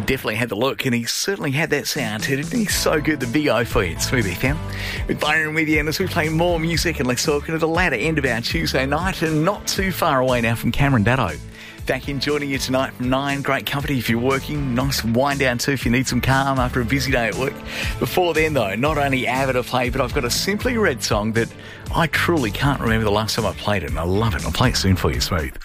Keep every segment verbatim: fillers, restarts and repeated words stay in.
definitely had the look, and he certainly had that sound, didn't he? So good, the big O for you. Smooth F M. With Byron with you, and as we play more music, and let's talk at the latter end of our Tuesday night, and not too far away now from Cameron Daddo. Back in joining you tonight from nine. Great company if you're working. Nice wind down too if you need some calm after a busy day at work. Before then, though, not only Ava to play, but I've got a Simply Red song that I truly can't remember the last time I played it, and I love it. I'll play it soon for you, Smooth.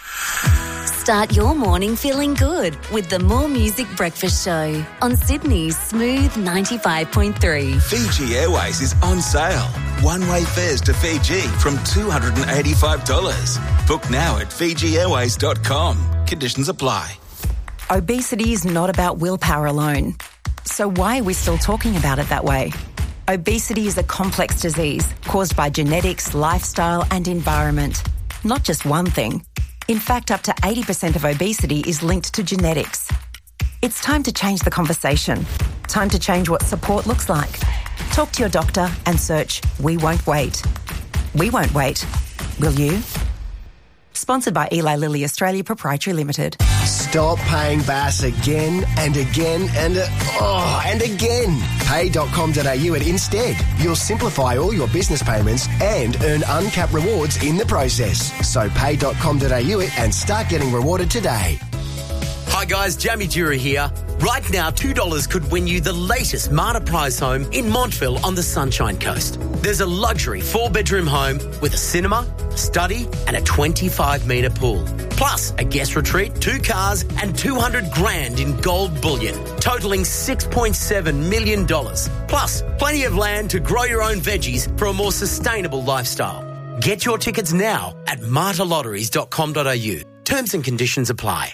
Start your morning feeling good with the More Music Breakfast Show on Sydney's Smooth ninety-five point three. Fiji Airways is on sale. One-way fares to Fiji from two hundred eighty-five dollars. Book now at fiji airways dot com. Conditions apply. Obesity is not about willpower alone. So why are we still talking about it that way? Obesity is a complex disease caused by genetics, lifestyle and environment. Not just one thing. In fact, up to eighty percent of obesity is linked to genetics. It's time to change the conversation. Time to change what support looks like. Talk to your doctor and search We Won't Wait. We won't wait. Will you? Sponsored by Eli Lilly Australia Proprietary Limited. Stop paying Bass again and again and uh, oh, and again. pay dot com dot a u at Instead. You'll simplify all your business payments and earn uncapped rewards in the process. So pay dot com dot a u and start getting rewarded today. Hi guys, Jamie Dura here. Right now, two dollars could win you the latest Marta Prize home in Montville on the Sunshine Coast. There's a luxury four-bedroom home with a cinema, study and a twenty-five metre pool. Plus a guest retreat, two cars and two hundred grand in gold bullion, totalling six point seven million dollars. Plus plenty of land to grow your own veggies for a more sustainable lifestyle. Get your tickets now at marta lotteries dot com dot a u. Terms and conditions apply.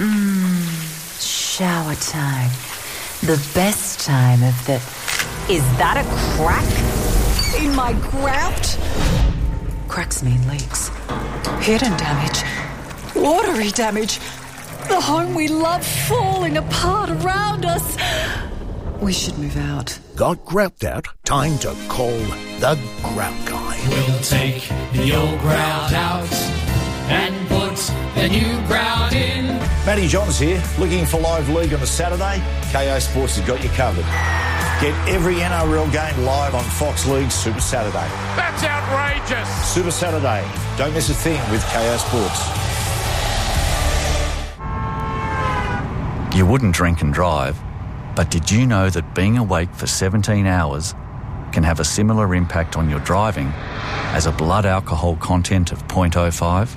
Mmm, shower time. The best time of the... Is that a crack in my grout? Cracks mean leaks. Hidden damage. Watery damage. The home we love falling apart around us. We should move out. Got grout out? Time to call the Grout Guy. We'll take the old grout out and put the new grout in. Matty Johns here, looking for live league on a Saturday? K O Sports has got you covered. Get every N R L game live on Fox League Super Saturday. That's outrageous. Super Saturday. Don't miss a thing with K O Sports. You wouldn't drink and drive, but did you know that being awake for seventeen hours can have a similar impact on your driving as a blood alcohol content of zero point zero five?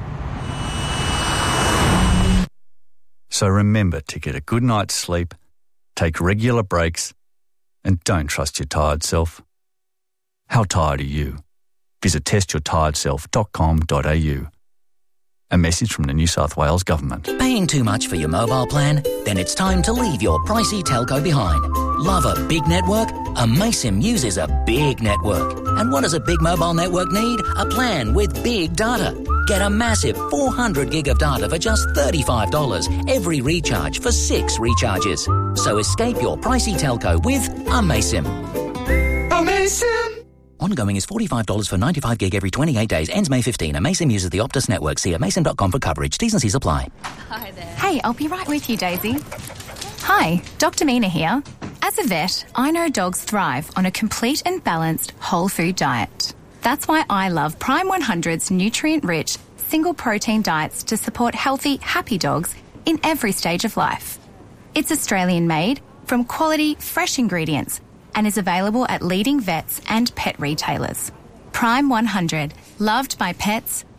So remember to get a good night's sleep, take regular breaks, and don't trust your tired self. How tired are you? Visit test your tired self dot com dot a u. A message from the New South Wales Government. Paying too much for your mobile plan? Then it's time to leave your pricey telco behind. Love a big network? Amaysim uses a big network. And what does a big mobile network need? A plan with big data. Get a massive four hundred gig of data for just thirty-five dollars every recharge for six recharges. So escape your pricey telco with Amaysim. Amaysim! Ongoing is forty-five dollars for ninety-five gig every twenty-eight days. Ends May fifteenth. Amaysim uses the Optus network. See amaysim dot com for coverage. T's and C's apply. Hi there. Hey, I'll be right with you, Daisy. Hi, Doctor Mina here. As a vet, I know dogs thrive on a complete and balanced whole food diet. That's why I love Prime one hundred's nutrient-rich, single-protein diets to support healthy, happy dogs in every stage of life. It's Australian-made, from quality, fresh ingredients, and is available at leading vets and pet retailers. Prime one hundred, loved by pets,